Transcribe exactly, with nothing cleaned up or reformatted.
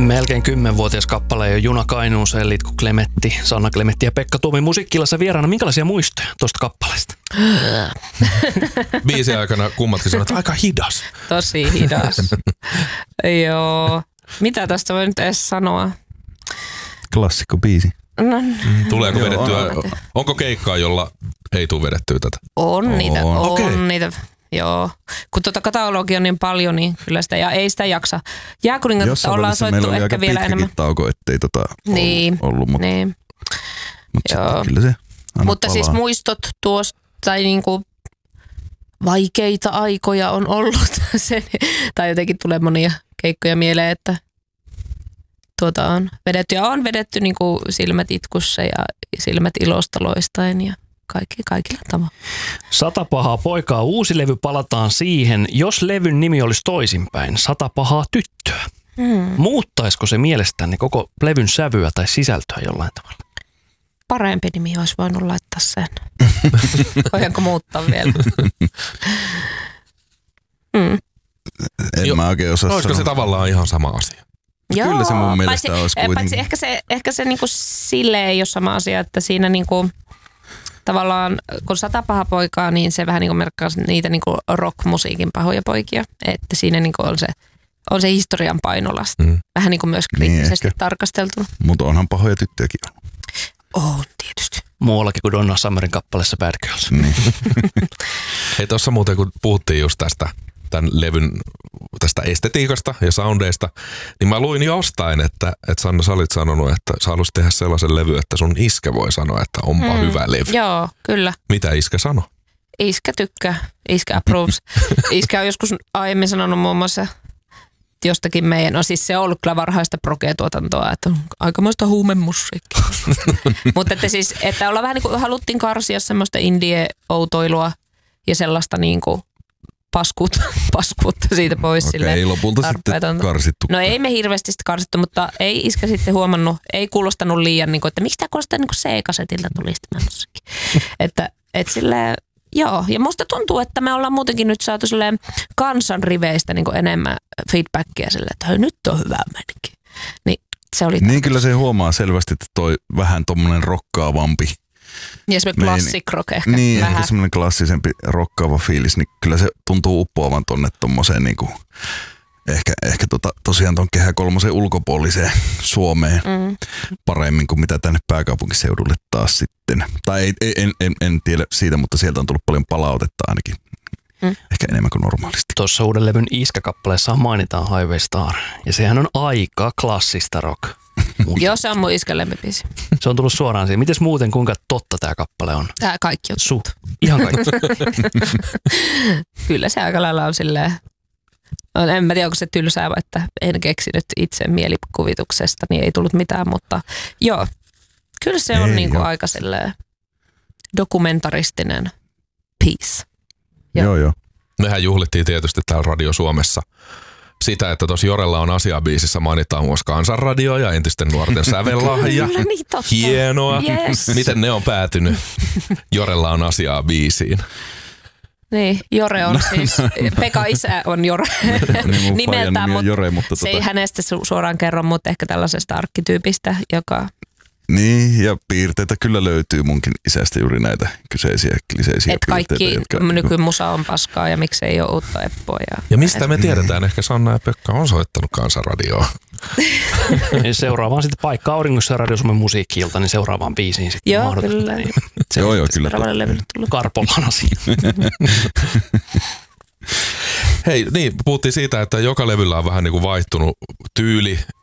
Melkein kymmenvuotias kappale jo Juna Kainuuseen, Litku Klemetti, Sanna Klemetti ja Pekka Tuomi Musiikkilassa vieraana. Minkälaisia muistoja tuosta kappaleesta? Biisin aikana kummatkin sanoivat, että aika hidas. Tosi hidas. Joo. Mitä tästä voi nyt edes sanoa? Klassikko biisi. No, mm, Tuleeko joo, vedettyä, on. onko keikkaa, jolla ei tule vedettyä tätä? On, on. niitä, on okay. niitä. Joo, kun tuota katalogia on niin paljon, niin kyllä sitä, ja ei sitä jaksa. Jääkuningatta ollaan soittu ehkä vielä enemmän. Tauko, ettei tota niin, ollut, mutta, niin. mutta sitten kyllä se Mutta palaa. siis muistot tuosta, tai niinku vaikeita aikoja on ollut, sen, tai jotenkin tulee monia keikkoja mieleen, että tuota on vedetty, ja on vedetty niinku silmät itkussa ja silmät ilosta loistaen, ja Kaikki, kaikilla tavalla. Sata pahaa poikaa, uusi levy, palataan siihen. Jos levyn nimi olisi toisinpäin, Sata pahaa tyttöä. Hmm. Muuttaisiko se mielestänne koko levyn sävyä tai sisältöä jollain tavalla? Parempi nimi olisi voinut laittaa sen. Voidaanko muuttaa vielä? hmm. En jo, mä oikein osaa olisiko sanoa. se tavallaan ihan sama asia? Joo, kyllä se mun mielestä paitsi, olisi kuitenkin. Paitsi ehkä se, ehkä se niinku silleen ei ole sama asia, että siinä niinku tavallaan, kun Sata pahaa poikaa, niin se vähän niin kuin merkkaa niitä niin kuin rock-musiikin pahoja poikia. Että siinä niin kuin on, se, on se historian painolasta. Mm. Vähän niin kuin myös kriittisesti niin tarkasteltuna. Mutta onhan pahoja tyttöjäkin ollut. On tietysti. Muuallakin kuin Donna Summerin kappaleessa Bad Girls. Niin. Hei, tuossa muuten kun puhuttiin just tästä tämän levyn tästä estetiikasta ja soundeista, niin mä luin jostain, että, että Sanna, sä olit sanonut, että sä haluaisit tehdä sellaisen levy, että sun iskä voi sanoa, että onpa mm, hyvä levy. Joo, kyllä. Mitä iskä sanoi? Iskä tykkää, iskä approves. Iskä on joskus aiemmin sanonut muun muassa jostakin meidän, no siis se on ollut kyllä varhaista progea-tuotantoa, että on aikamoista huumemusiikkia. Mutta että siis, että olla vähän niin kuin haluttiin karsia semmoista indie-outoilua ja sellaista niin kuin paskuutta, paskuutta siitä pois. Okei, okay, lopulta sitten karsittu. No ei me hirveästi sitten karsittu, mutta ei iskä sitten huomannut, ei kuulostanut liian, niin kuin, että miksi tämä kuulostaa niin kuin C-kasetilta tuli sitten mussakin. että että silleen, joo, ja musta tuntuu, että me ollaan muutenkin nyt saatu silleen kansan riveistä niin kuin enemmän feedbackia silleen, että hei, nyt on hyvä meininki. Niin se oli niin kyllä se huomaa selvästi, että toi vähän tommonen rokkaavampi. Ja semmoinen classic rock ehkä niin, vähän. Niin, semmoinen klassisempi rokkaava fiilis, niin kyllä se tuntuu uppoavan tonne tommoseen niinku, ehkä, ehkä tota, tosiaan ton Kehä kolmosen ulkopuoliseen Suomeen mm. paremmin kuin mitä tänne pääkaupunkiseudulle taas sitten. Tai ei, ei, en, en, en tiedä siitä, mutta sieltä on tullut paljon palautetta ainakin. Mm. Ehkä enemmän kuin normaalisti. Tuossa uuden levyn Iskä-kappaleessa mainitaan Highway Star, ja sehän on aika klassista rock. Joo, se on mun iskän lempibiisi. Se on tullut suoraan siihen. Mites muuten, kuinka totta tämä kappale on? Tää kaikki on Su. Ihan kaikki. Kyllä se aika lailla on silleen, en mä tiedä, onko se tylsää, että en keksinyt itse mielikuvituksesta, niin ei tullut mitään, mutta joo, kyllä se on ei, niinku aika silleen dokumentaristinen piece. Joo, joo. joo. Mehän juhlittiin tietysti täällä Radio Suomessa sitä, että tuossa Jorella on asiabiisissä mainitaan myös Kansanradio ja entisten nuorten sävellahja. Kyllä, niin totta. Hienoa. Yes. Miten ne on päätynyt? Jorella on asiaa biisiin. Niin, Jore on siis, Pekka isä on Jore niin nimeltään, mutta Jore, mutta se tota... ei hänestä su- suoraan kerro, mutta ehkä tällaisesta arkkityypistä, joka... Niin, ja piirteitä kyllä löytyy munkin isästä juuri näitä kyseisiä kliseisiä et piirteitä. Kaikki jotka... nykymusa on paskaa ja miksei ole uutta Eppoa. Ja, ja mistä me tiedetään, ehkä Sanna ja Pekka on soittanut Kansanradioon. Seuraavaan sitten paikka auringossa ja Radio Suomen musiikki-ilta, niin seuraavaan biisiin sitten. Joo, kyllä. Niin. Se joo, joo, kyllä. Karpolan asia. Hei, niin, puhuttiin siitä, että joka levyllä on vähän niin kuin vaihtunut tyyli